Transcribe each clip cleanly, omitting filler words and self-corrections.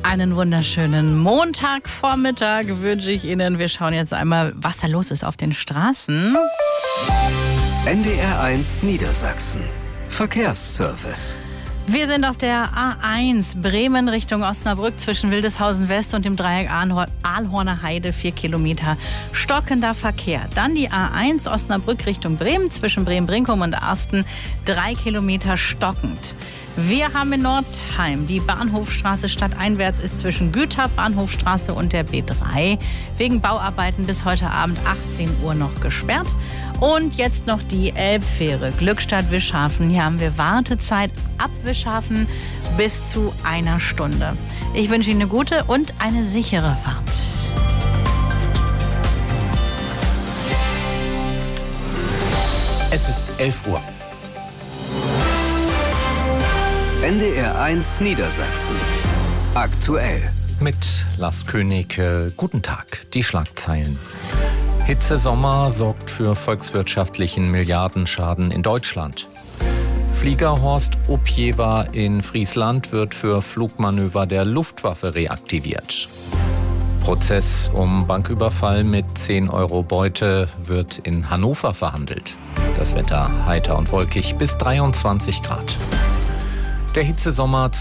Einen wunderschönen Montagvormittag wünsche ich Ihnen. Wir schauen jetzt einmal, was da los ist auf den Straßen. NDR1 Niedersachsen. Verkehrsservice. Wir sind auf der A1 Bremen Richtung Osnabrück zwischen Wildeshausen West und dem Dreieck Ahlhorner Heide. 4 Kilometer stockender Verkehr. Dann die A1 Osnabrück Richtung Bremen zwischen Bremen-Brinkum und Arsten. 3 Kilometer stockend. Wir haben in Nordheim die Bahnhofstraße stadteinwärts ist zwischen Güterbahnhofstraße und der B3 wegen Bauarbeiten bis heute Abend 18 Uhr noch gesperrt. Und jetzt noch die Elbfähre Glückstadt-Wischhafen. Hier haben wir Wartezeit ab Wischhafen bis zu 1 Stunde. Ich wünsche Ihnen eine gute und eine sichere Fahrt. Es ist 11 Uhr. NDR1 Niedersachsen. Aktuell. Mit Lars König. Guten Tag. Die Schlagzeilen. Hitzesommer sorgt für volkswirtschaftlichen Milliardenschaden in Deutschland. Flieger Horst Opjewa in Friesland wird für Flugmanöver der Luftwaffe reaktiviert. Prozess um Banküberfall mit 10 Euro Beute wird in Hannover verhandelt. Das Wetter heiter und wolkig bis 23 Grad. Der Hitzesommer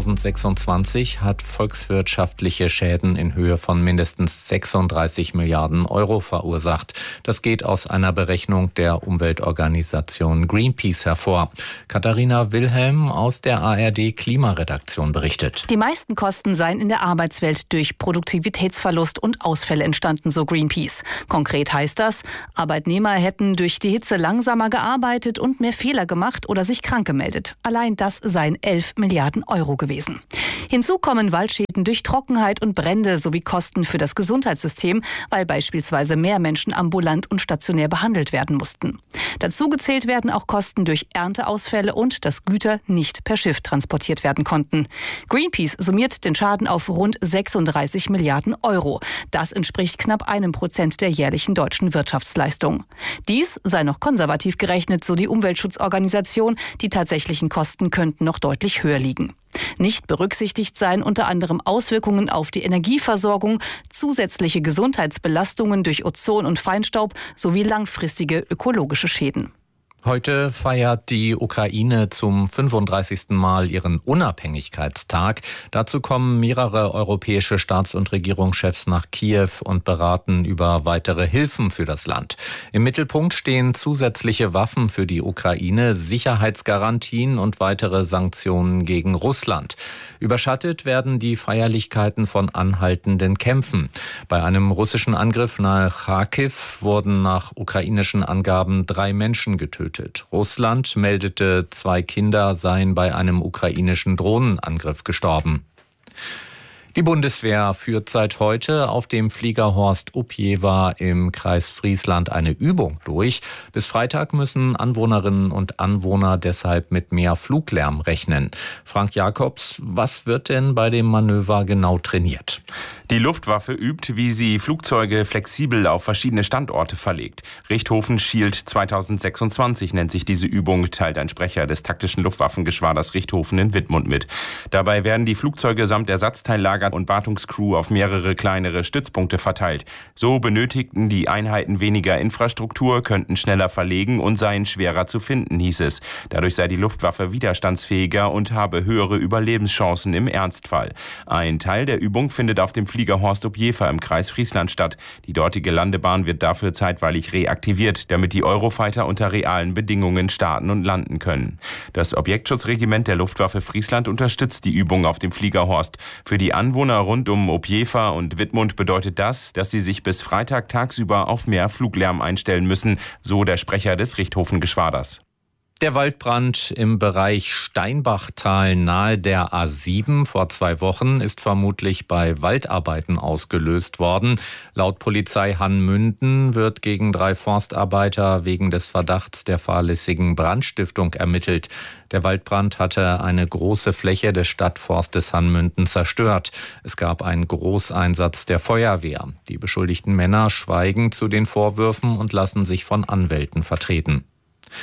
2026 hat volkswirtschaftliche Schäden in Höhe von mindestens 36 Milliarden Euro verursacht. Das geht aus einer Berechnung der Umweltorganisation Greenpeace hervor. Katharina Wilhelm aus der ARD Klimaredaktion berichtet. Die meisten Kosten seien in der Arbeitswelt durch Produktivitätsverlust und Ausfälle entstanden, so Greenpeace. Konkret heißt das, Arbeitnehmer hätten durch die Hitze langsamer gearbeitet und mehr Fehler gemacht oder sich krank gemeldet. Allein das seien 11 Milliarden Euro gewesen. Hinzu kommen Waldschäden durch Trockenheit und Brände sowie Kosten für das Gesundheitssystem, weil beispielsweise mehr Menschen ambulant und stationär behandelt werden mussten. Dazu gezählt werden auch Kosten durch Ernteausfälle und dass Güter nicht per Schiff transportiert werden konnten. Greenpeace summiert den Schaden auf rund 36 Milliarden Euro. Das entspricht knapp 1% der jährlichen deutschen Wirtschaftsleistung. Dies sei noch konservativ gerechnet, so die Umweltschutzorganisation. Die tatsächlichen Kosten könnten noch deutlich höher liegen. Nicht berücksichtigt seien unter anderem Auswirkungen auf die Energieversorgung, zusätzliche Gesundheitsbelastungen durch Ozon und Feinstaub sowie langfristige ökologische Schäden. Heute feiert die Ukraine zum 35. Mal ihren Unabhängigkeitstag. Dazu kommen mehrere europäische Staats- und Regierungschefs nach Kiew und beraten über weitere Hilfen für das Land. Im Mittelpunkt stehen zusätzliche Waffen für die Ukraine, Sicherheitsgarantien und weitere Sanktionen gegen Russland. Überschattet werden die Feierlichkeiten von anhaltenden Kämpfen. Bei einem russischen Angriff nahe Charkiw wurden nach ukrainischen Angaben 3 Menschen getötet. Russland meldete, 2 Kinder seien bei einem ukrainischen Drohnenangriff gestorben. Die Bundeswehr führt seit heute auf dem Flieger Horst Opjewa im Kreis Friesland eine Übung durch. Bis Freitag müssen Anwohnerinnen und Anwohner deshalb mit mehr Fluglärm rechnen. Frank Jakobs, was wird denn bei dem Manöver genau trainiert? Die Luftwaffe übt, wie sie Flugzeuge flexibel auf verschiedene Standorte verlegt. Richthofen Shield 2026 nennt sich diese Übung, teilt ein Sprecher des taktischen Luftwaffengeschwaders Richthofen in Wittmund mit. Dabei werden die Flugzeuge samt Ersatzteillager und Wartungscrew auf mehrere kleinere Stützpunkte verteilt. So benötigten die Einheiten weniger Infrastruktur, könnten schneller verlegen und seien schwerer zu finden, hieß es. Dadurch sei die Luftwaffe widerstandsfähiger und habe höhere Überlebenschancen im Ernstfall. Ein Teil der Übung findet auf dem Flieger Horst Opjewa im Kreis Friesland statt. Die dortige Landebahn wird dafür zeitweilig reaktiviert, damit die Eurofighter unter realen Bedingungen starten und landen können. Das Objektschutzregiment der Luftwaffe Friesland unterstützt die Übung auf dem Flieger Horst. Für die Anwohner rund um Opjewa und Wittmund bedeutet das, dass sie sich bis Freitag tagsüber auf mehr Fluglärm einstellen müssen, so der Sprecher des Richthofen-Geschwaders. Der Waldbrand im Bereich Steinbachtal nahe der A7 vor 2 Wochen ist vermutlich bei Waldarbeiten ausgelöst worden. Laut Polizei Hanmünden wird gegen 3 Forstarbeiter wegen des Verdachts der fahrlässigen Brandstiftung ermittelt. Der Waldbrand hatte eine große Fläche des Stadtforstes Hanmünden zerstört. Es gab einen Großeinsatz der Feuerwehr. Die beschuldigten Männer schweigen zu den Vorwürfen und lassen sich von Anwälten vertreten.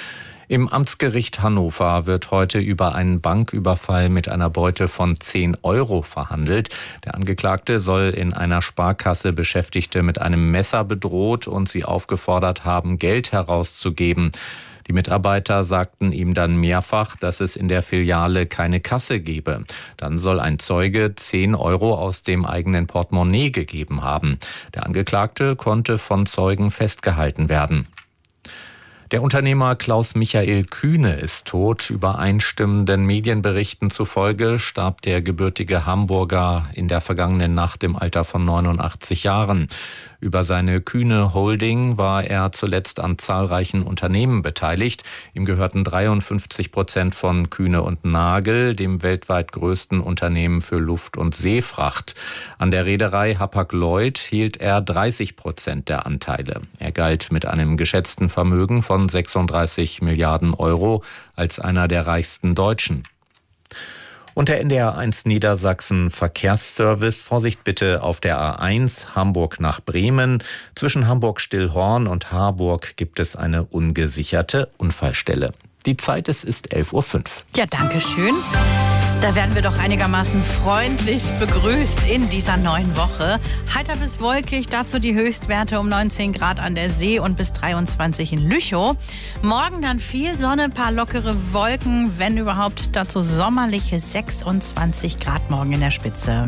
Im Amtsgericht Hannover wird heute über einen Banküberfall mit einer Beute von 10 Euro verhandelt. Der Angeklagte soll in einer Sparkasse Beschäftigte mit einem Messer bedroht und sie aufgefordert haben, Geld herauszugeben. Die Mitarbeiter sagten ihm dann mehrfach, dass es in der Filiale keine Kasse gebe. Dann soll ein Zeuge 10 Euro aus dem eigenen Portemonnaie gegeben haben. Der Angeklagte konnte von Zeugen festgehalten werden. Der Unternehmer Klaus-Michael Kühne ist tot. Übereinstimmenden Medienberichten zufolge starb der gebürtige Hamburger in der vergangenen Nacht im Alter von 89 Jahren. Über seine Kühne Holding war er zuletzt an zahlreichen Unternehmen beteiligt. Ihm gehörten 53% von Kühne und Nagel, dem weltweit größten Unternehmen für Luft- und Seefracht. An der Reederei Hapag-Lloyd hielt er 30% der Anteile. Er galt mit einem geschätzten Vermögen von 36 Milliarden Euro als einer der reichsten Deutschen. Und der NDR1 Niedersachsen Verkehrsservice. Vorsicht bitte auf der A1 Hamburg nach Bremen. Zwischen Hamburg-Stillhorn und Harburg gibt es eine ungesicherte Unfallstelle. Die Zeit ist 11:05 Uhr. Ja, danke schön. Da werden wir doch einigermaßen freundlich begrüßt in dieser neuen Woche. Heiter bis wolkig, dazu die Höchstwerte um 19 Grad an der See und bis 23 in Lüchow. Morgen dann viel Sonne, paar lockere Wolken, wenn überhaupt, dazu sommerliche 26 Grad morgen in der Spitze.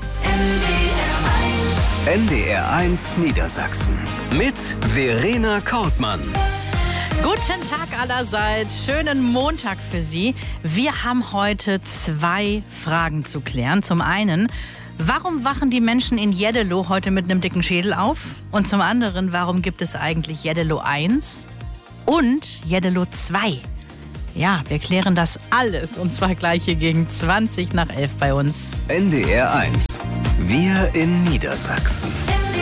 NDR1 Niedersachsen mit Verena Kortmann. Guten Tag allerseits, schönen Montag für Sie. Wir haben heute 2 Fragen zu klären. Zum einen, warum wachen die Menschen in Jeddelo heute mit einem dicken Schädel auf? Und zum anderen, warum gibt es eigentlich Jeddelo 1 und Jeddelo 2? Ja, wir klären das alles und zwar gleich hier gegen 20 nach 11 bei uns. NDR1, wir in Niedersachsen.